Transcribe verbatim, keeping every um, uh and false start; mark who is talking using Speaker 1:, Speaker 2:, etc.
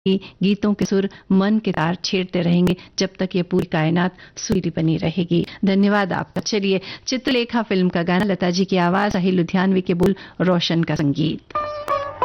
Speaker 1: गीतों के सुर मन के तार छेड़ते रहेंगे जब तक ये पूरी कायनात सुरीली बनी रहेगी। धन्यवाद आपका। चलिए, चित्रलेखा फिल्म का गाना, लता जी की आवाज, साहिल लुधियानवी के बोल, रोशन का संगीत।